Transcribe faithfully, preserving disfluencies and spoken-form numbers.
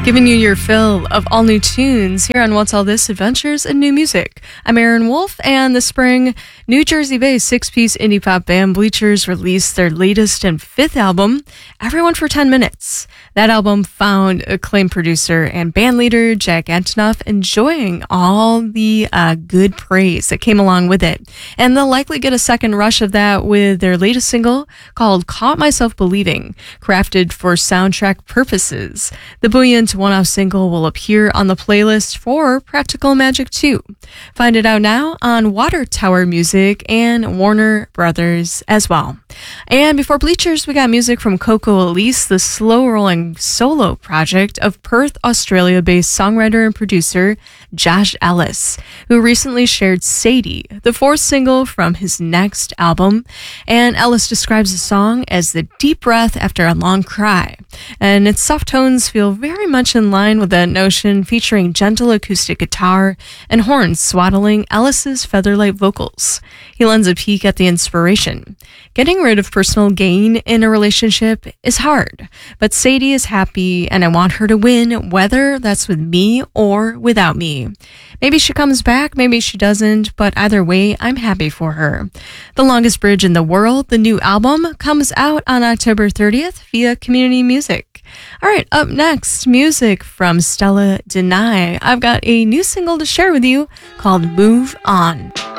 Giving you your fill of all new tunes here on What's All This? Adventures in New Music. I'm Aaron Wolf, and this spring, New Jersey-based six-piece indie pop band Bleachers released their latest and fifth album, Everyone for ten minutes. That album found acclaimed producer and band leader Jack Antonoff enjoying all the uh, good praise that came along with it. And they'll likely get a second rush of that with their latest single called Caught Myself Believing, crafted for soundtrack purposes. The buoyant one-off single will appear on the playlist for Practical Magic two. Find it out now on Water Tower Music and Warner Brothers as well. And before Bleachers, we got music from Coco Elise, the slow-rolling solo project of Perth, Australia-based songwriter and producer Josh Ellis, who recently shared Sadie, the fourth single from his next album. And Ellis describes the song as the deep breath after a long cry. And its soft tones feel very much in line with that notion, featuring gentle acoustic guitar and horns swaddling Ellis's featherlight vocals. He lends a peek at the inspiration. Getting rid of personal gain in a relationship is hard, but Sadie is happy and I want her to win, whether that's with me or without me. Maybe she comes back, maybe she doesn't, but either way, I'm happy for her. The Longest Bridge in the World, the new album, comes out on October thirtieth via Community Music. All right, up next, music from Stella Deny. I've got a new single to share with you called Move On.